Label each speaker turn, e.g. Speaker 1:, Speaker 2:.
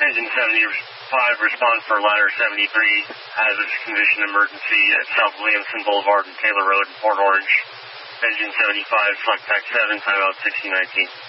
Speaker 1: Engine 75, respond for ladder 73, hazardous condition emergency at South Williamson Boulevard and Taylor Road in Port Orange. Engine 75, select TAC 7, timeout 1619.